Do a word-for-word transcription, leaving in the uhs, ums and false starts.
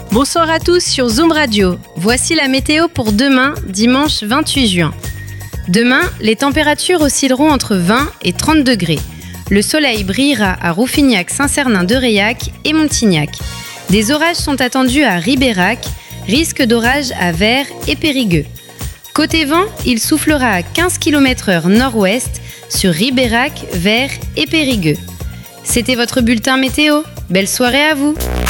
Bonsoir à tous sur Zoom Radio. Voici la météo pour demain, dimanche vingt-huit juin. Demain, les températures oscilleront entre vingt et trente degrés. Le soleil brillera à Rouffignac-Saint-Cernin-de-Reilhac et Montignac. Des orages sont attendus à Ribérac, risque d'orage à Vers et Périgueux. Côté vent, il soufflera à quinze kilomètres heure nord-ouest sur Ribérac, Vers et Périgueux. C'était votre bulletin météo. Belle soirée à vous!